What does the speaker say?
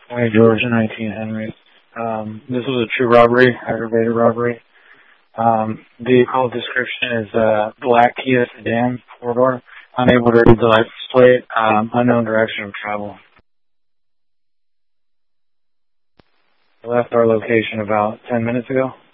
Hi, Georgia, 19 Henry. This was a true robbery, aggravated robbery. Vehicle description is black Kia sedan, four-door, unable to read the license plate, unknown direction of travel. I left our location about 10 minutes ago.